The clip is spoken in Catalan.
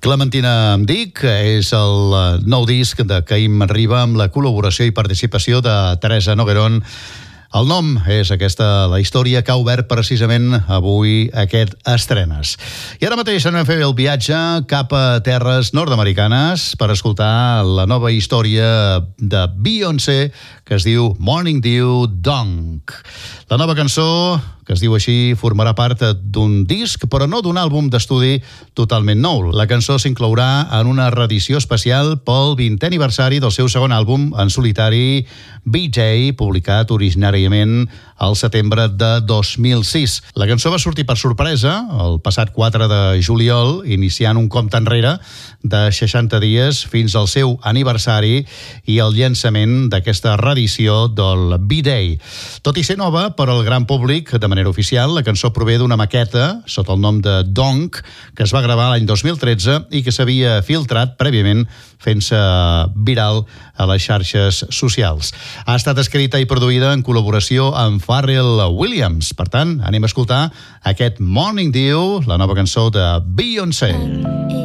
Clementina em dic, és el nou disc de Caïm Riba amb la col·laboració i participació de Teresa Noguerón. El nom és la història que ha obert precisament avui aquest estrenes. I ara mateix anem a fer el viatge cap a terres nord-americanes per escoltar la nova història de Beyoncé que es diu Morning Dew Dunk. La nova cançó, que es diu així, formarà part d'un disc, però no d'un àlbum d'estudi totalment nou. La cançó s'inclourà en una reedició especial pel 20è aniversari del seu segon àlbum en solitari, BJ, publicat originàriament al setembre de 2006. La cançó va sortir per sorpresa el passat 4 de juliol, iniciant un compte enrere de 60 dies fins al seu aniversari i el llançament d'aquesta reedició del B-Day. Tot i ser nova per al gran públic, de manera oficial, la cançó prové d'una maqueta sota el nom de Donk, que es va gravar l'any 2013 i que s'havia filtrat prèviament fent-se viral a les xarxes socials. Ha estat escrita i produïda en col·laboració amb Pharrell Williams. Per tant, anem a escoltar aquest Morning Dew, la nova cançó de Beyoncé.